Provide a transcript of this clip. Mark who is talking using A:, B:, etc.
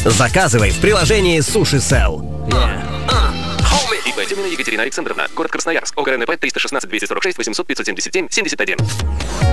A: Заказывай в приложении Суши Сел.
B: ИП Тюмина Екатерина Александровна. Город Красноярск. ОГРНП 316 246 800 577 71.